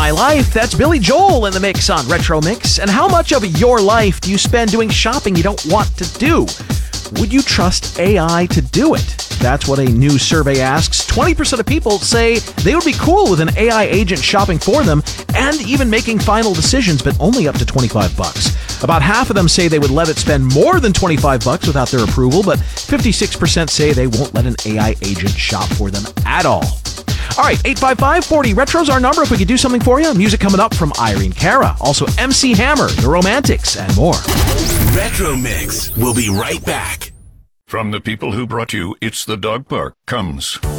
My Life. That's Billy Joel in the mix on Retro Mix. And how much of your life do you spend doing shopping you don't want to do? Would you trust AI to do it? That's what a new survey asks. 20% of people say they would be cool with an AI agent shopping for them and even making final decisions, but only up to $25. About half of them say they would let it spend more than $25 without their approval, but 56% say they won't let an AI agent shop for them at all. All right, 855-40-RETRO's our number if we could do something for you. Music coming up from Irene Cara, also MC Hammer, The Romantics, and more. Retro Mix. We'll be right back. From the people who brought you It's the Dog Park comes